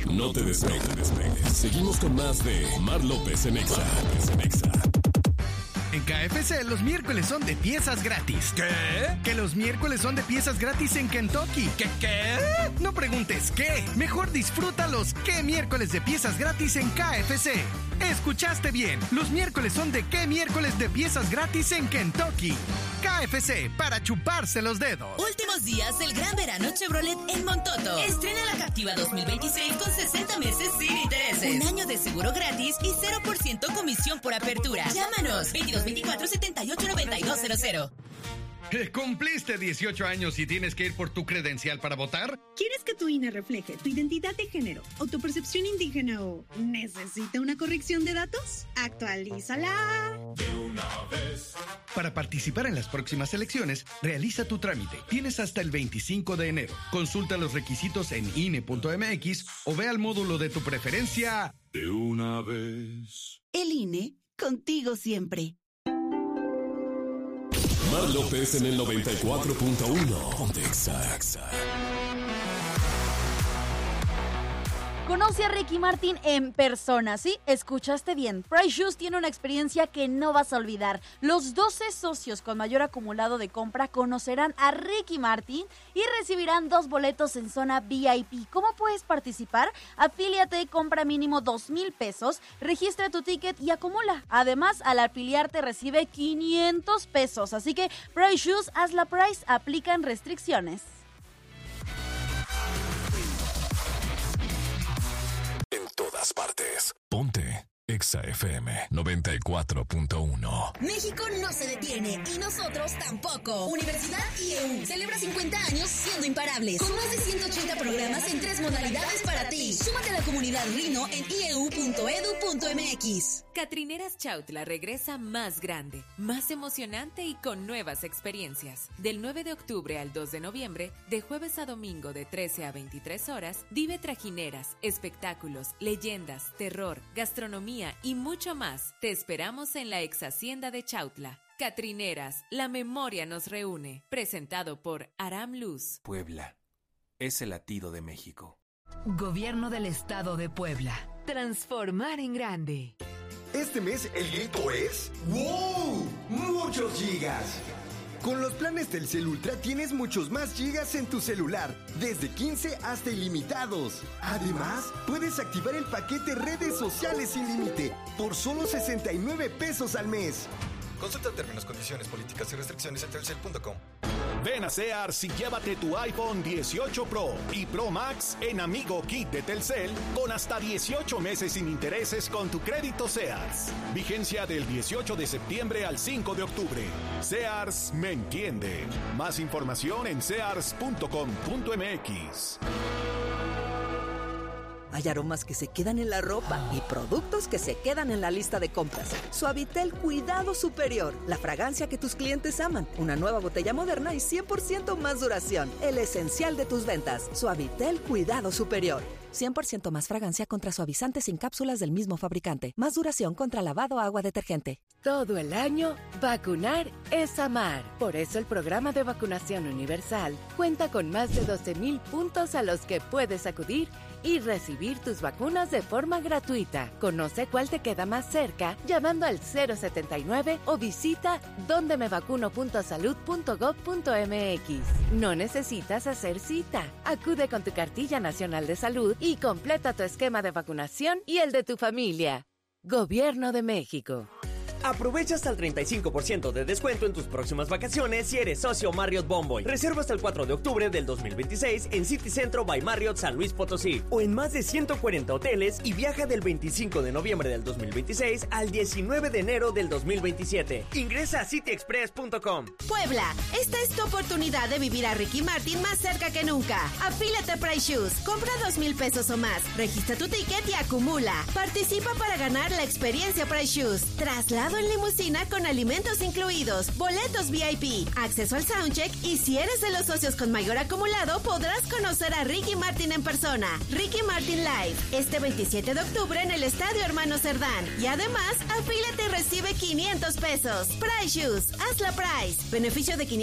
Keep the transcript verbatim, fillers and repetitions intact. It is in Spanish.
No te despegues, no te despegues. Seguimos con más de Mar López en Exa. En Exa. En K F C los miércoles son de piezas gratis. ¿Qué? Que los miércoles son de piezas gratis en Kentucky. ¿Qué qué? No preguntes qué. Mejor disfruta los qué miércoles de piezas gratis en K F C. Escuchaste bien. Los miércoles son de qué miércoles de piezas gratis en Kentucky. K F C, para chuparse los dedos. Últimos días del gran verano Chevrolet en Montoto. Estrena la Captiva dos mil veintiséis con sesenta meses sin intereses. Un año de seguro gratis y cero por ciento comisión por apertura. Llámanos veintidós veinticuatro setenta y ocho noventa y dos cero cero. ¿Cumpliste dieciocho años y tienes que ir por tu credencial para votar? ¿Quieres que tu I N E refleje tu identidad de género o tu percepción indígena o necesita una corrección de datos? ¡Actualízala! De una vez. Para participar en las próximas elecciones, realiza tu trámite. Tienes hasta el veinticinco de enero. Consulta los requisitos en I N E punto M X o ve al módulo de tu preferencia. De una vez. El I N E, contigo siempre. Mar López en el noventa y cuatro punto uno. Ponte Exa. Conoce a Ricky Martin en persona, ¿sí? Escuchaste bien. Price Shoes tiene una experiencia que no vas a olvidar. Los doce socios con mayor acumulado de compra conocerán a Ricky Martin y recibirán dos boletos en zona V I P. ¿Cómo puedes participar? Afíliate, compra mínimo dos mil pesos, registra tu ticket y acumula. Además, al afiliarte recibe quinientos pesos. Así que Price Shoes, haz la Price, aplican restricciones. Todas partes. Ponte Exa F M noventa y cuatro punto uno. México no se detiene y nosotros tampoco. Universidad I E U celebra cincuenta años siendo imparables. Con más de ciento ochenta programas en tres modalidades para ti. Súmate a la comunidad Rino en i e u punto e d u punto m x. Catrineras Chautla regresa más grande, más emocionante y con nuevas experiencias. Del nueve de octubre al dos de noviembre, de jueves a domingo de trece a veintitrés horas, vive trajineras, espectáculos, leyendas, terror, gastronomía y mucho más. Te esperamos en la ex hacienda de Chautla. Catrineras, la memoria nos reúne. Presentado por Aram Luz. Puebla es el latido de México. Gobierno del Estado de Puebla. Transformar en grande. Este mes el grito es ¡wow! ¡Muchos gigas! Con los planes Telcel Ultra tienes muchos más gigas en tu celular, desde quince hasta ilimitados. Además, puedes activar el paquete redes sociales sin límite por solo sesenta y nueve pesos al mes. Consulta términos, condiciones, políticas y restricciones en telcel punto com. Ven a Sears y llévate tu iPhone dieciocho Pro y Pro Max en Amigo Kit de Telcel con hasta dieciocho meses sin intereses con tu crédito Sears. Vigencia del dieciocho de septiembre al cinco de octubre. Sears me entiende. Más información en sears punto com punto m x. Hay aromas que se quedan en la ropa y productos que se quedan en la lista de compras. Suavitel Cuidado Superior, la fragancia que tus clientes aman. Una nueva botella moderna y cien por ciento más duración. El esencial de tus ventas. Suavitel Cuidado Superior. cien por ciento más fragancia contra suavizantes sin cápsulas del mismo fabricante. Más duración contra lavado agua detergente. Todo el año, vacunar es amar. Por eso el programa de vacunación universal cuenta con más de doce mil puntos a los que puedes acudir y recibir tus vacunas de forma gratuita. Conoce cuál te queda más cerca llamando al cero setenta y nueve o visita donde me vacuno punto salud punto gob punto m x. No necesitas hacer cita. Acude con tu cartilla nacional de salud y completa tu esquema de vacunación y el de tu familia. Gobierno de México. Aprovecha hasta el treinta y cinco por ciento de descuento en tus próximas vacaciones si eres socio Marriott Bonvoy. Reserva hasta el cuatro de octubre del dos mil veintiséis en City Centro by Marriott San Luis Potosí o en más de ciento cuarenta hoteles y viaja del veinticinco de noviembre del dos mil veintiséis al diecinueve de enero del dos mil veintisiete. Ingresa a city express punto com. Puebla, esta es tu oportunidad de vivir a Ricky Martin más cerca que nunca. Afílate a Price Shoes, compra dos mil pesos o más, registra tu ticket y acumula. Participa para ganar la experiencia Price Shoes. Traslado en limusina con alimentos incluidos, boletos V I P, acceso al soundcheck y si eres de los socios con mayor acumulado podrás conocer a Ricky Martin en persona. Ricky Martin Live, este veintisiete de octubre en el Estadio Hermano Cerdán. Y además, afílate y recibe quinientos pesos. Price Shoes, haz la Price. Beneficio de quinientos